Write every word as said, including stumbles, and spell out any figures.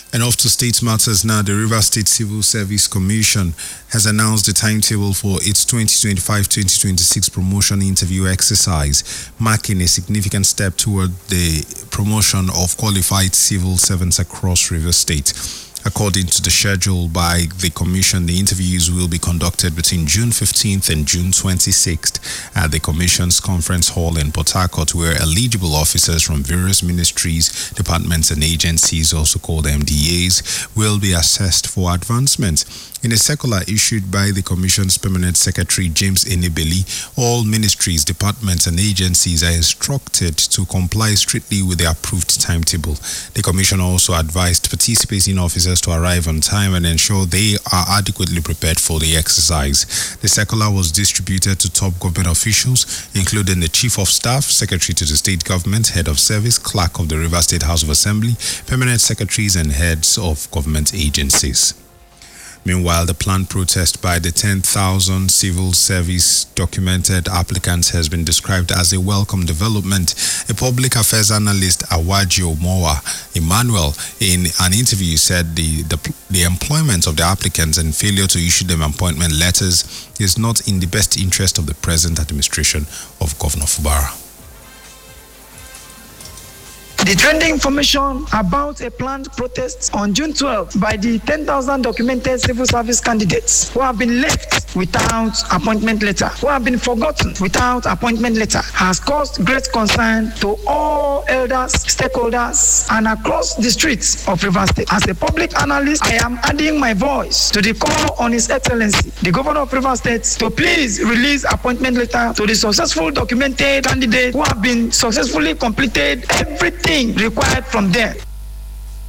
And off to state matters now. The Rivers State Civil Service Commission has announced the timetable for its twenty twenty-five to twenty twenty-six promotion interview exercise, marking a significant step toward the promotion of qualified civil servants across Rivers State. According to the schedule by the Commission, the interviews will be conducted between June fifteenth and June twenty-sixth at the Commission's Conference Hall in Port Harcourt, where eligible officers from various ministries, departments and agencies, also called M D As, will be assessed for advancement. In a circular issued by the Commission's Permanent Secretary, James Enebeli, all ministries, departments and agencies are instructed to comply strictly with the approved timetable. The Commission also advised participating officers to arrive on time and ensure they are adequately prepared for the exercise. The circular was distributed to top government officials, including the Chief of Staff, Secretary to the State Government, Head of Service, Clerk of the Rivers State House of Assembly, Permanent Secretaries and Heads of Government Agencies. Meanwhile, the planned protest by the ten thousand civil service documented applicants has been described as a welcome development. A public affairs analyst, Awaji Omowa Emmanuel, in an interview said the, the, the employment of the applicants and failure to issue them appointment letters is not in the best interest of the present administration of Governor Fubara. The trending information about a planned protest on June twelfth by the ten thousand documented civil service candidates who have been left without appointment letter, who have been forgotten without appointment letter, has caused great concern to all elders, stakeholders, and across the streets of Rivers State. As a public analyst, I am adding my voice to the call on His Excellency, the Governor of Rivers State, to please release appointment letter to the successful documented candidates who have been successfully completed everything required from them.